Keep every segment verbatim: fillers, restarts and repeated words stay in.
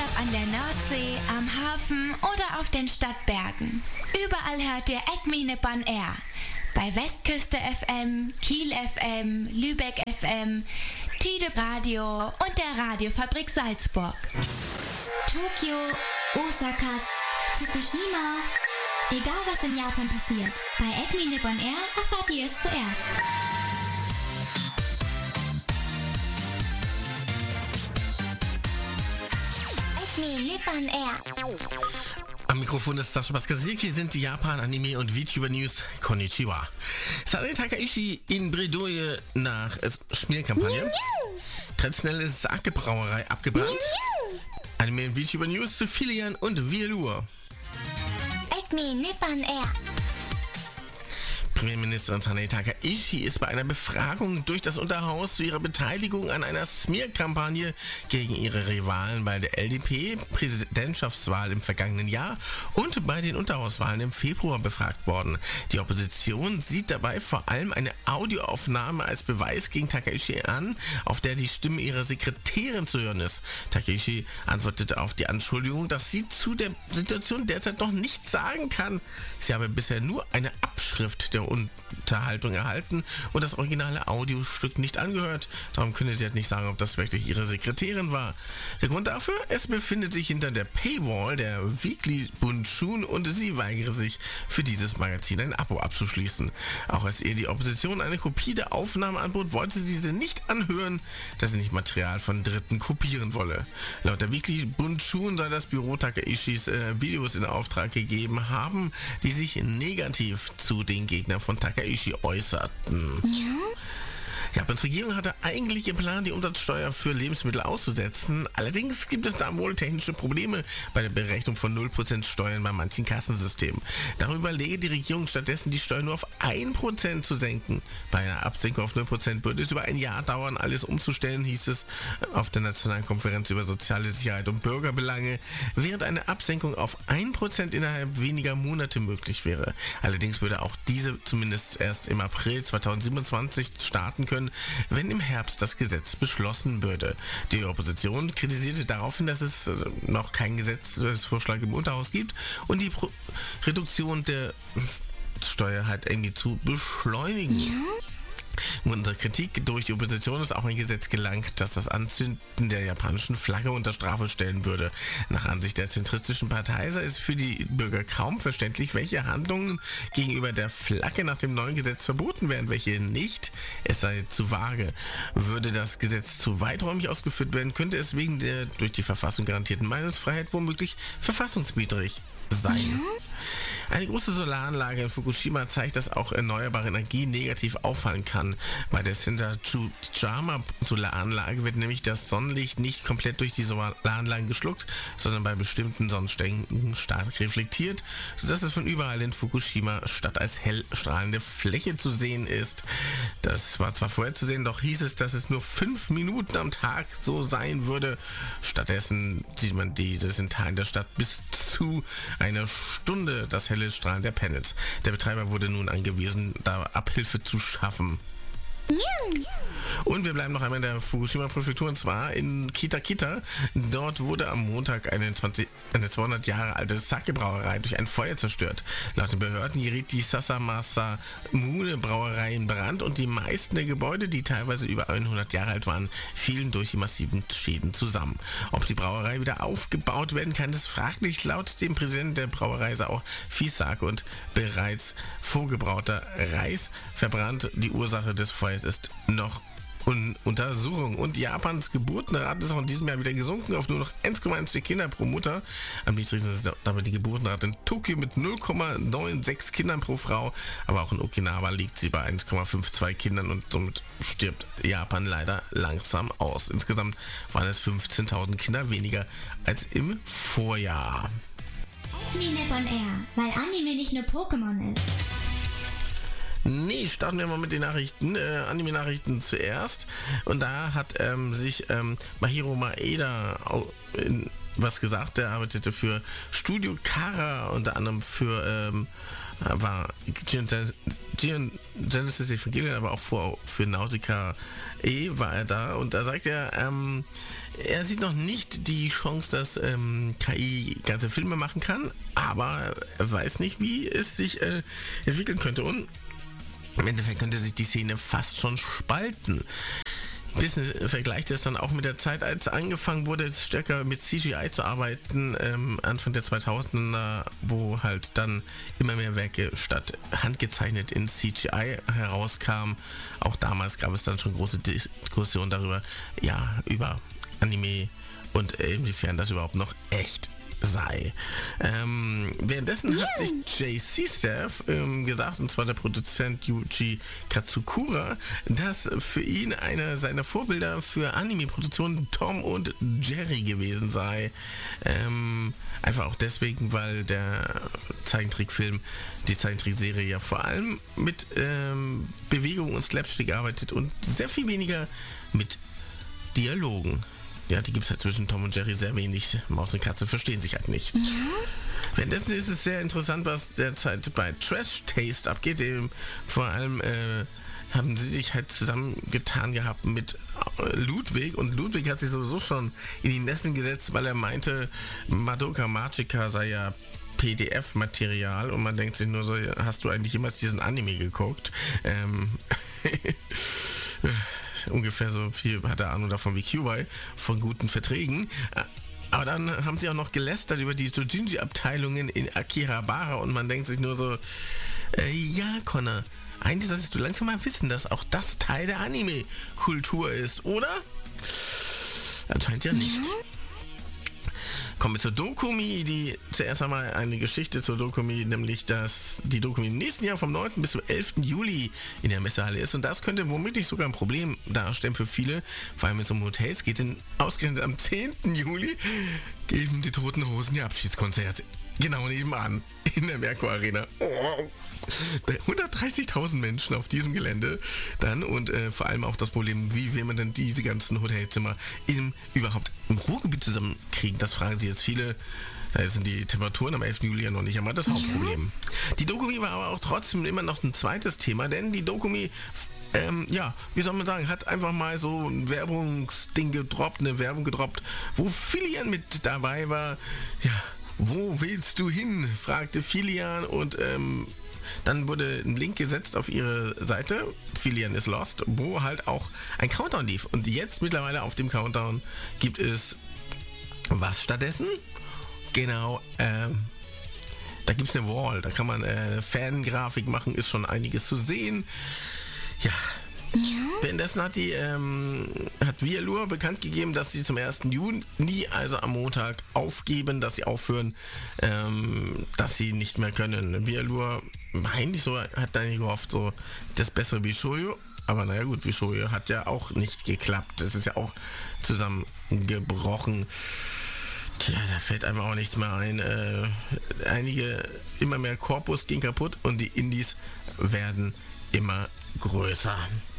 Ob an der Nordsee, am Hafen oder auf den Stadtbergen. Überall hört ihr Acme Nippon Air. Bei Westküste F M, Kiel F M, Lübeck F M, Tide Radio und der Radiofabrik Salzburg. Tokio, Osaka, Fukushima. Egal was in Japan passiert, bei Acme Nippon Air erfahrt ihr es zuerst. Acme Nippon Air. Am Mikrofon ist Sascha Baskasir, hier sind die Japan-Anime- und VTuber-News. Konnichiwa. Sane Takaishi in Bredouille nach Schmierkampagne. Traditionelle Sake-Brauerei abgebrannt. Anime- und VTuber-News zu Filian und Vialur. Acme Nippon Air. Premierministerin Sane Takaishi ist bei einer Befragung durch das Unterhaus zu ihrer Beteiligung an einer Smear-Kampagne gegen ihre Rivalen bei der L D P-Präsidentschaftswahl im vergangenen Jahr und bei den Unterhauswahlen im Februar befragt worden. Die Opposition sieht dabei vor allem eine Audioaufnahme als Beweis gegen Takaishi an, auf der die Stimme ihrer Sekretärin zu hören ist. Takaishi antwortete auf die Anschuldigung, dass sie zu der Situation derzeit noch nichts sagen kann. Sie habe bisher nur eine Abschrift der Unterhaltung erhalten und das originale Audiostück nicht angehört. Darum könne sie halt nicht sagen, ob das wirklich ihre Sekretärin war. Der Grund dafür? Es befindet sich hinter der Paywall der Weekly Bunshun und sie weigere sich, für dieses Magazin ein Abo abzuschließen. Auch als ihr die Opposition eine Kopie der Aufnahme anbot, wollte sie diese nicht anhören, da sie nicht Material von Dritten kopieren wolle. Laut der Weekly Bunshun soll das Büro Takaishis äh, Videos in Auftrag gegeben haben, die sich negativ zu den Gegnern von Takaishi äußerten. Ja? Japans Regierung hatte eigentlich geplant, die Umsatzsteuer für Lebensmittel auszusetzen. Allerdings gibt es da wohl technische Probleme bei der Berechnung von null Prozent Steuern bei manchen Kassensystemen. Darüber lege die Regierung stattdessen die Steuer nur auf ein Prozent zu senken. Bei einer Absenkung auf null Prozent würde es über ein Jahr dauern, alles umzustellen, hieß es auf der Nationalen Konferenz über soziale Sicherheit und Bürgerbelange, während eine Absenkung auf ein Prozent innerhalb weniger Monate möglich wäre. Allerdings würde auch diese zumindest erst im April zweitausendsiebenundzwanzig starten können, wenn im Herbst das Gesetz beschlossen würde. Die Opposition kritisierte daraufhin, dass es noch keinen Gesetzesvorschlag im Unterhaus gibt und die Pro- Reduktion der Steuer halt irgendwie zu beschleunigen. Ja? Unter Kritik durch die Opposition ist auch ein Gesetz gelangt, das das Anzünden der japanischen Flagge unter Strafe stellen würde. Nach Ansicht der zentristischen Partei sei es für die Bürger kaum verständlich, welche Handlungen gegenüber der Flagge nach dem neuen Gesetz verboten werden, welche nicht. Es sei zu vage. Würde das Gesetz zu weiträumig ausgeführt werden, könnte es wegen der durch die Verfassung garantierten Meinungsfreiheit womöglich verfassungswidrig sein. Eine große Solaranlage in Fukushima zeigt, dass auch erneuerbare Energie negativ auffallen kann. Bei der Sendai-Chujama Solaranlage wird nämlich das Sonnenlicht nicht komplett durch die Solaranlagen geschluckt, sondern bei bestimmten Sonnenstänken stark reflektiert, sodass es von überall in Fukushima statt als hell strahlende Fläche zu sehen ist. Das war zwar vorher zu sehen, doch hieß es, dass es nur fünf Minuten am Tag so sein würde. Stattdessen sieht man dieses in Teilen der Stadt bis zu einer Stunde das helle Strahlen der Panels. Der Betreiber wurde nun angewiesen, da Abhilfe zu schaffen. Und wir bleiben noch einmal in der Fukushima-Präfektur, und zwar in Kita-Kita. Dort wurde am Montag eine, zwanzig, eine zweihundert Jahre alte Sake-Brauerei durch ein Feuer zerstört. Laut den Behörden geriet die Sasamasa Mune Brauerei in Brand und die meisten der Gebäude, die teilweise über hundert Jahre alt waren, fielen durch die massiven Schäden zusammen. Ob die Brauerei wieder aufgebaut werden kann, ist fraglich. Laut dem Präsidenten der Brauerei sei auch viel Sake und bereits vorgebrauter Reis verbrannt. Die Ursache des Feuers ist noch in Untersuchung. Und Japans Geburtenrate ist auch in diesem Jahr wieder gesunken auf nur noch eins Komma eins Kinder pro Mutter. Am niedrigsten ist damit die Geburtenrate in Tokio mit null Komma sechsundneunzig Kindern pro Frau. Aber auch in Okinawa liegt sie bei eins Komma zweiundfünfzig Kindern und somit stirbt Japan leider langsam aus. Insgesamt waren es fünfzehntausend Kinder weniger als im Vorjahr. Acme Nippon Air, weil Anime nicht nur Pokémon ist. Nee, starten wir mal mit den Nachrichten, äh, Anime-Nachrichten zuerst. Und da hat ähm, sich ähm, Mahiro Maeda in, was gesagt, der arbeitete für Studio Kara, unter anderem für, ähm, war Genesis Evangelion, aber auch für, für Nausicaa E war er da. Und da sagt er, ähm, Er sieht noch nicht die Chance, dass ähm, K I ganze Filme machen kann, aber er weiß nicht, wie es sich äh, entwickeln könnte. Und im Endeffekt könnte sich die Szene fast schon spalten. Business vergleicht es dann auch mit der Zeit, als angefangen wurde, stärker mit C G I zu arbeiten, ähm, Anfang der zweitausender, wo halt dann immer mehr Werke statt handgezeichnet in C G I herauskamen. Auch damals gab es dann schon große Diskussionen darüber, ja, über Anime und äh, inwiefern das überhaupt noch echt sei. Ähm, währenddessen yeah. hat sich J C Staff ähm, gesagt, und zwar der Produzent Yuji Katsukura, dass für ihn einer seiner Vorbilder für Anime-Produktionen Tom und Jerry gewesen sei. Ähm, einfach auch deswegen, weil der Zeichentrickfilm, die Zeichentrickserie ja vor allem mit ähm, Bewegung und Slapstick arbeitet und sehr viel weniger mit Dialogen. Ja, die gibt es halt zwischen Tom und Jerry sehr wenig. Maus und Katze verstehen sich halt nicht. Ja. Währenddessen ist es sehr interessant, was derzeit bei Trash Taste abgeht. Eben vor allem äh, haben sie sich halt zusammengetan gehabt mit Ludwig. Und Ludwig hat sich sowieso schon in die Nesseln gesetzt, weil er meinte, Madoka Magica sei ja P D F-Material. Und man denkt sich nur so, hast du eigentlich jemals diesen Anime geguckt? Ähm... Ungefähr so viel hat er Ahnung davon wie Q-Boy, von guten Verträgen. Aber dann haben sie auch noch gelästert über die Dojinshi-Abteilungen in Akihabara und man denkt sich nur so, äh, ja, Connor, eigentlich solltest du langsam mal wissen, dass auch das Teil der Anime-Kultur ist, oder? Anscheinend ja nicht. Kommen wir zur Dokumi, die zuerst einmal eine Geschichte zur Dokumi, nämlich dass die Dokumi im nächsten Jahr vom neunten bis zum elften Juli in der Messehalle ist und das könnte womöglich sogar ein Problem darstellen für viele, vor allem wenn es um Hotels geht, denn ausgerechnet am zehnten Juli geben die Toten Hosen ihr Abschiedskonzert. Genau nebenan in der Merkur Arena. Oh. hundertdreißigtausend Menschen auf diesem Gelände dann und äh, vor allem auch das Problem, wie will man denn diese ganzen Hotelzimmer im, überhaupt im Ruhrgebiet zusammenkriegen? Das fragen sich jetzt viele. Da sind die Temperaturen am elften Juli ja noch nicht einmal das Hauptproblem. Die Dokumi war aber auch trotzdem immer noch ein zweites Thema, denn die Dokumi Ähm, ja, wie soll man sagen, hat einfach mal so ein Werbungsding gedroppt, eine Werbung gedroppt, wo Filian mit dabei war. Ja, wo willst du hin? Fragte Filian und ähm, dann wurde ein Link gesetzt auf ihre Seite, Filian is Lost, wo halt auch ein Countdown lief. Und jetzt mittlerweile auf dem Countdown gibt es was stattdessen? Genau, ähm, da gibt es eine Wall, da kann man äh, Fangrafik machen, ist schon einiges zu sehen. Ja. Ja. Währenddessen hat die ähm, hat Vialur bekannt gegeben, dass sie zum ersten Juni, also am Montag, aufgeben, dass sie aufhören, ähm, dass sie nicht mehr können. Vialur, eigentlich so, hat eigentlich gehofft, so das bessere Bishoyo, aber naja gut, Bishoyo hat ja auch nicht geklappt. Es ist ja auch zusammengebrochen. Tja, da fällt einem auch nichts mehr ein. Äh, einige, immer mehr Korpus gehen kaputt und die Indies werden immer größer.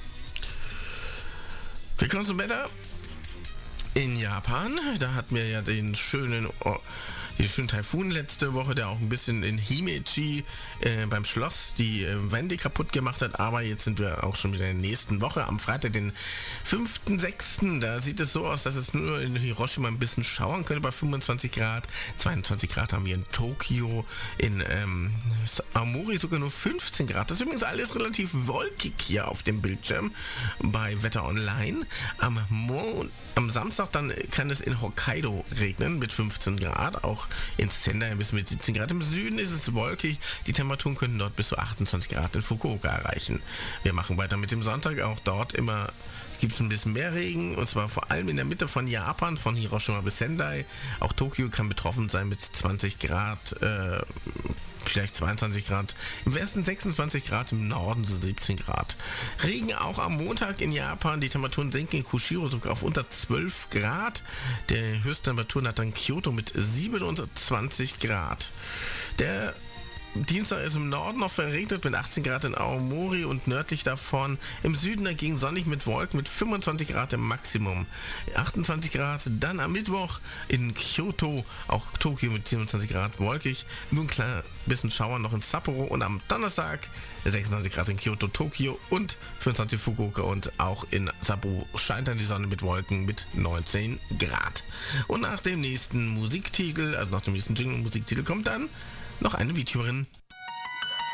Willkommen zum Wetter in Japan. Da hatten wir ja den schönen, oh, den schönen Taifun letzte Woche, der auch ein bisschen in Himeji äh, beim Schloss die äh, Wände kaputt gemacht hat. Aber jetzt sind wir auch schon wieder in der nächsten Woche. Am Freitag, den fünften sechsten Da sieht es so aus, dass es nur in Hiroshima ein bisschen schauern könnte bei fünfundzwanzig Grad. zweiundzwanzig Grad haben wir in Tokio. In ähm, Aomori sogar nur fünfzehn Grad. Das ist übrigens alles relativ wolkig hier auf dem Bildschirm bei Wetter Online. Am, Mon- am Samstag dann kann es in Hokkaido regnen mit fünfzehn Grad. Auch in Sendai bis mit siebzehn Grad. Im Süden ist es wolkig. Die Temperaturen können dort bis zu achtundzwanzig Grad in Fukuoka erreichen. Wir machen weiter mit dem Sonntag. Auch dort immer gibt es ein bisschen mehr Regen. Und zwar vor allem in der Mitte von Japan, von Hiroshima bis Sendai. Auch Tokio kann betroffen sein mit zwanzig Grad. Äh, vielleicht zweiundzwanzig Grad. Im Westen sechsundzwanzig Grad, im Norden so siebzehn Grad. Regen auch am Montag in Japan. Die Temperaturen sinken in Kushiro sogar auf unter zwölf Grad. Der höchste Temperaturen hat dann Kyoto mit siebenundzwanzig Grad. Der Dienstag ist im Norden noch verregnet mit achtzehn Grad in Aomori und nördlich davon. Im Süden dagegen sonnig mit Wolken mit fünfundzwanzig Grad im Maximum. achtundzwanzig Grad dann am Mittwoch in Kyoto, auch Tokio mit siebenundzwanzig Grad wolkig. Nur ein kleiner bisschen Schauer noch in Sapporo und am Donnerstag sechsundzwanzig Grad in Kyoto, Tokio und fünfundzwanzig Fukuoka und auch in Sapporo scheint dann die Sonne mit Wolken mit neunzehn Grad. Und nach dem nächsten Musiktitel, also nach dem nächsten Jingle-Musiktitel kommt dann noch eine VTuberin.